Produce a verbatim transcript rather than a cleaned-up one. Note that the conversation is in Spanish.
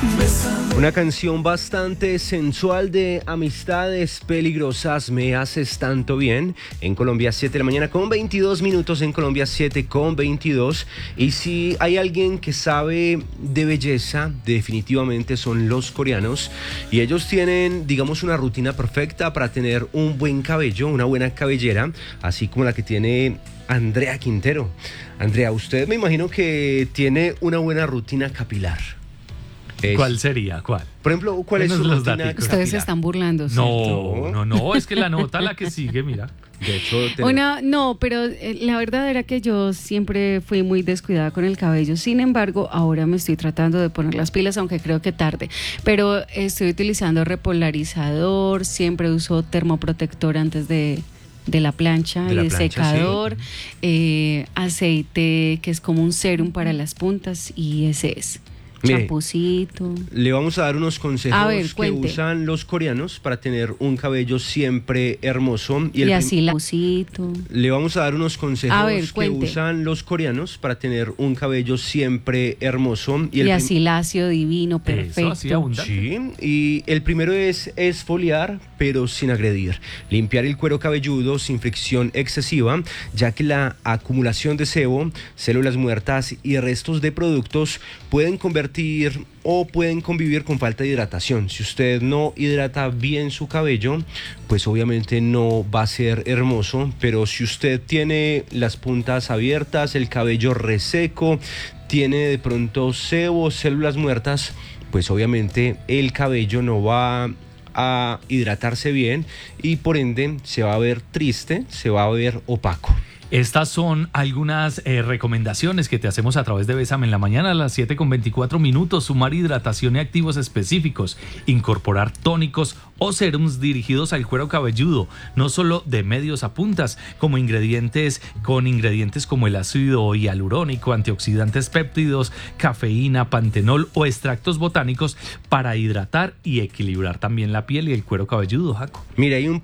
Una canción bastante sensual de amistades peligrosas, me haces tanto bien. En Colombia, siete de la mañana con veintidós minutos, en Colombia siete con veintidós. Y si hay alguien que sabe de belleza, definitivamente son los coreanos. Y ellos tienen, digamos, una rutina perfecta para tener un buen cabello, una buena cabellera, así como la que tiene Andrea Quintero. Andrea, usted me imagino que tiene una buena rutina capilar. Es, ¿Cuál sería? ¿Cuál? Por ejemplo, ¿cuál es su rutina capilar? Ustedes se están burlando. No, no, no, es que la nota la que sigue, mira. De hecho, tenemos... Una, no, pero eh, la verdad era que yo siempre fui muy descuidada con el cabello. Sin embargo, ahora me estoy tratando de poner las pilas, aunque creo que tarde. Pero estoy utilizando repolarizador, siempre uso termoprotector antes de... de la plancha de y la de plancha, secador, sí. eh, aceite que es como un serum para las puntas y ese es. Champucito. Le vamos a dar unos consejos a ver, que cuente. usan los coreanos para tener un cabello siempre hermoso. Y, el y así prim... la champucito. Le vamos a dar unos consejos a ver, que cuente. usan los coreanos para tener un cabello siempre hermoso. Y, el y prim... así lacio, divino, perfecto. Eso, así abundante. Sí, y el primero es exfoliar, pero sin agredir. Limpiar el cuero cabelludo sin fricción excesiva, ya que la acumulación de sebo, células muertas y restos de productos pueden convertir o pueden convivir con falta de hidratación. Si usted no hidrata bien su cabello, pues obviamente no va a ser hermoso, pero si usted tiene las puntas abiertas, el cabello reseco, tiene de pronto sebo, células muertas, pues obviamente el cabello no va a hidratarse bien y por ende se va a ver triste, se va a ver opaco. Estas son algunas eh, recomendaciones que te hacemos a través de Bésame en la mañana a las siete con veinticuatro minutos. Sumar hidratación y activos específicos. Incorporar tónicos o serums dirigidos al cuero cabelludo, no solo de medios a puntas, como ingredientes con ingredientes como el ácido hialurónico, antioxidantes péptidos, cafeína, pantenol o extractos botánicos para hidratar y equilibrar también la piel y el cuero cabelludo, Jaco. Mira, hay un